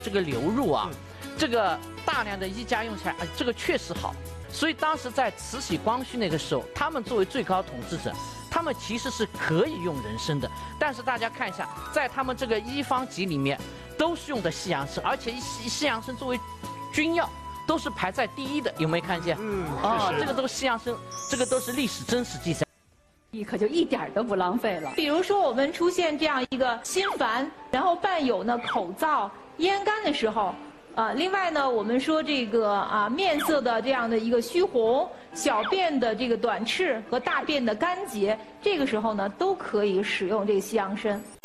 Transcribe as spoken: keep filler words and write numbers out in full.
这个流入啊，这个大量的衣架用起来，啊，这个确实好。所以当时在慈禧、光绪那个时候，他们作为最高统治者，他们其实是可以用人参的。但是大家看一下，在他们这个医方集里面，都是用的西洋参，而且西西洋参作为军药，都是排在第一的。有没有看见？嗯，啊，这个都是西洋参，这个都是历史真实记载。 可就一点都不浪费了。 比如说，我们出现这样一个心烦，然后伴有呢口燥、咽干的时候，啊，另外呢，我们说这个啊面色的这样的一个虚红，小便的这个短赤和大便的干结，这个时候呢都可以使用这个西洋参。